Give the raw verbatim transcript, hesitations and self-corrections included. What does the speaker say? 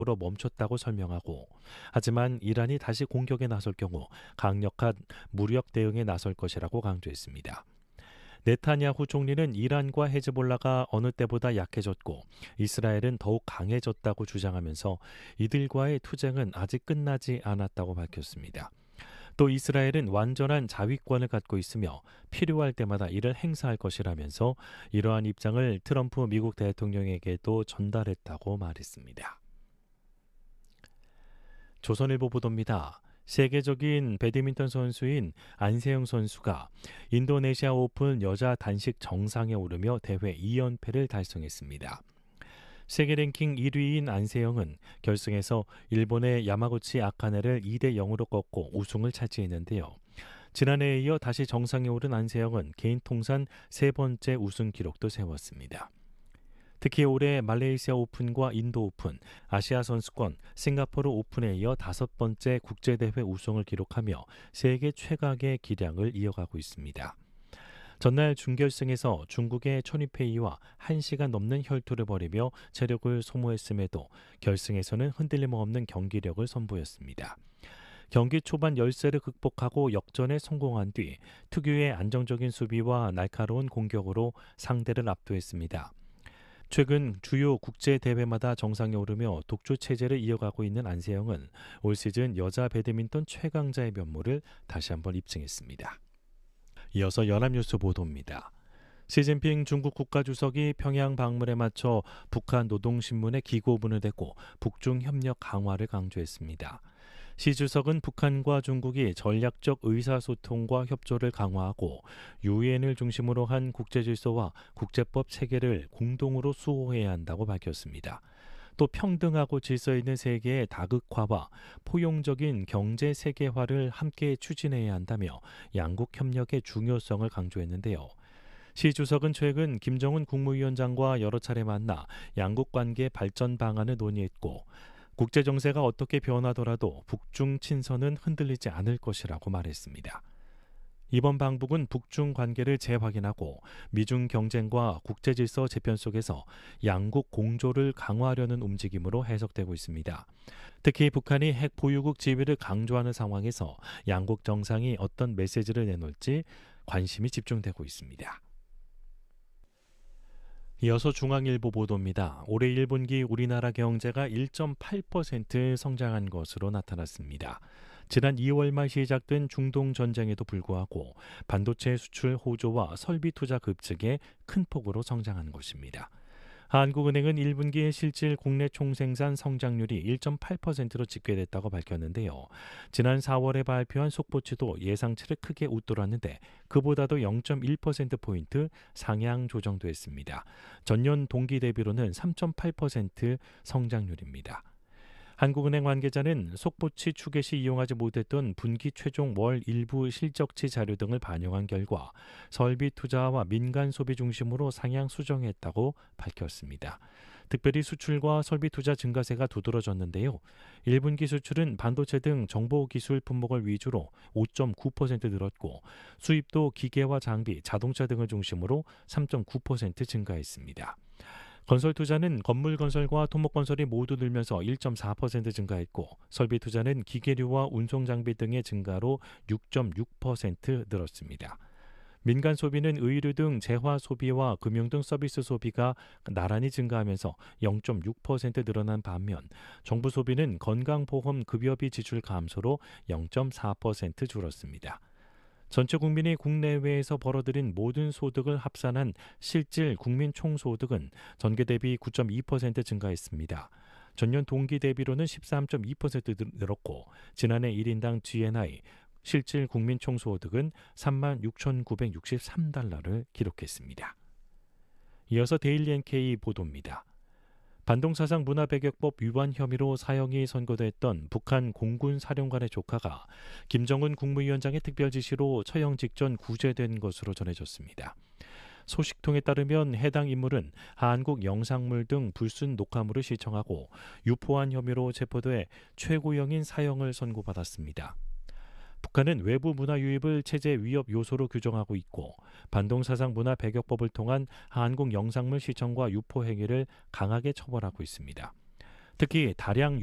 으로 멈췄다고 설명하고, 하지만 이란이 다시 공격에 나설 경우 강력한 무력 대응에 나설 것이라고 강조했습니다. 네타냐후 총리는 이란과 헤즈볼라가 어느 때보다 약해졌고 이스라엘은 더욱 강해졌다고 주장하면서 이들과의 투쟁은 아직 끝나지 않았다고 밝혔습니다. 또 이스라엘은 완전한 자위권을 갖고 있으며 필요할 때마다 이를 행사할 것이라면서 이러한 입장을 트럼프 미국 대통령에게도 전달했다고 말했습니다. 조선일보 보도입니다. 세계적인 배드민턴 선수인 안세영 선수가 인도네시아 오픈 여자 단식 정상에 오르며 대회 이 연패를 달성했습니다. 세계 랭킹 일 위인 안세영은 결승에서 일본의 야마구치 아카네를 이 대 영으로 꺾고 우승을 차지했는데요. 지난해에 이어 다시 정상에 오른 안세영은 개인 통산 세 번째 우승 기록도 세웠습니다. 특히 올해 말레이시아 오픈과 인도 오픈, 아시아 선수권, 싱가포르 오픈에 이어 다섯 번째 국제대회 우승을 기록하며 세계 최강의 기량을 이어가고 있습니다. 전날 준결승에서 중국의 천위페이와 한 시간 넘는 혈투를 벌이며 체력을 소모했음에도 결승에서는 흔들림 없는 경기력을 선보였습니다. 경기 초반 열세를 극복하고 역전에 성공한 뒤 특유의 안정적인 수비와 날카로운 공격으로 상대를 압도했습니다. 최근 주요 국제대회마다 정상에 오르며 독주 체제를 이어가고 있는 안세영은 올 시즌 여자 배드민턴 최강자의 면모를 다시 한번 입증했습니다. 이어서 연합뉴스 보도입니다. 시진핑 중국 국가주석이 평양 방문에 맞춰 북한 노동신문에 기고문을 대고 북중 협력 강화를 강조했습니다. 시 주석은 북한과 중국이 전략적 의사소통과 협조를 강화하고 유엔을 중심으로 한 국제질서와 국제법 체계를 공동으로 수호해야 한다고 밝혔습니다. 또 평등하고 질서 있는 세계의 다극화와 포용적인 경제 세계화를 함께 추진해야 한다며 양국 협력의 중요성을 강조했는데요. 시 주석은 최근 김정은 국무위원장과 여러 차례 만나 양국 관계 발전 방안을 논의했고 국제 정세가 어떻게 변하더라도 북중 친선은 흔들리지 않을 것이라고 말했습니다. 이번 방북은 북중 관계를 재확인하고 미중 경쟁과 국제질서 재편 속에서 양국 공조를 강화하려는 움직임으로 해석되고 있습니다. 특히 북한이 핵 보유국 지위를 강조하는 상황에서 양국 정상이 어떤 메시지를 내놓을지 관심이 집중되고 있습니다. 이어서 중앙일보 보도입니다. 올해 일 분기 우리나라 경제가 일 점 팔 퍼센트 성장한 것으로 나타났습니다. 지난 이월 말 시작된 중동 전쟁에도 불구하고 반도체 수출 호조와 설비 투자 급증에 큰 폭으로 성장한 것입니다. 한국은행은 일 분기 실질 국내 총생산 성장률이 일 점 팔 퍼센트로 집계됐다고 밝혔는데요. 지난 사월에 발표한 속보치도 예상치를 크게 웃돌았는데 그보다도 영 점 일 퍼센트포인트 상향 조정됐습니다. 전년 동기 대비로는 삼 점 팔 퍼센트 성장률입니다. 한국은행 관계자는 속보치 추계 시 이용하지 못했던 분기 최종 월 일부 실적치 자료 등을 반영한 결과 설비 투자와 민간 소비 중심으로 상향 수정했다고 밝혔습니다. 특별히 수출과 설비 투자 증가세가 두드러졌는데요. 일 분기 수출은 반도체 등 정보기술 품목을 위주로 오 점 구 퍼센트 늘었고 수입도 기계와 장비, 자동차 등을 중심으로 삼 점 구 퍼센트 증가했습니다. 건설 투자는 건물 건설과 토목 건설이 모두 늘면서 일 점 사 퍼센트 증가했고 설비 투자는 기계류와 운송 장비 등의 증가로 육 점 육 퍼센트 늘었습니다. 민간 소비는 의류 등 재화 소비와 금융 등 서비스 소비가 나란히 증가하면서 영 점 육 퍼센트 늘어난 반면 정부 소비는 건강보험 급여비 지출 감소로 영 점 사 퍼센트 줄었습니다. 전체 국민이 국내외에서 벌어들인 모든 소득을 합산한 실질 국민 총소득은 전개 대비 구 점 이 퍼센트 증가했습니다. 전년 동기 대비로는 십삼 점 이 퍼센트 늘었고 지난해 일 인당 지엔아이 실질 국민 총소득은 삼만 육천구백육십삼 달러를 기록했습니다. 이어서 데일리 엔케이 보도입니다. 반동사상 문화배격법 위반 혐의로 사형이 선고됐던 북한 공군 사령관의 조카가 김정은 국무위원장의 특별 지시로 처형 직전 구제된 것으로 전해졌습니다. 소식통에 따르면 해당 인물은 한국 영상물 등 불순 녹화물을 시청하고 유포한 혐의로 체포돼 최고형인 사형을 선고받았습니다. 북한은 외부 문화 유입을 체제 위협 요소로 규정하고 있고 반동사상 문화 배격법을 통한 한국 영상물 시청과 유포 행위를 강하게 처벌하고 있습니다. 특히 다량